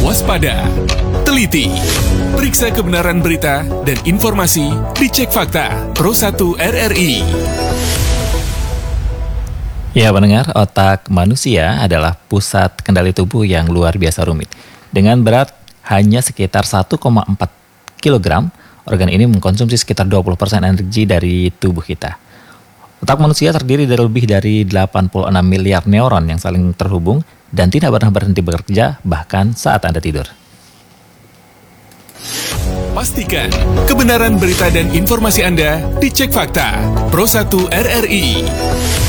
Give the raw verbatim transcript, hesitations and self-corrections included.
waspada, teliti, periksa kebenaran berita dan informasi, dicek fakta. Pro satu R R I. Ya pendengar, otak manusia adalah pusat kendali tubuh yang luar biasa rumit. Dengan berat hanya sekitar satu koma empat kilogram, organ ini mengkonsumsi sekitar dua puluh persen energi dari tubuh kita. Otak manusia terdiri dari lebih dari delapan puluh enam miliar neuron yang saling terhubung dan tidak pernah berhenti bekerja bahkan saat Anda tidur. Pastikan kebenaran berita dan informasi Anda dicek fakta. Pro satu R R I.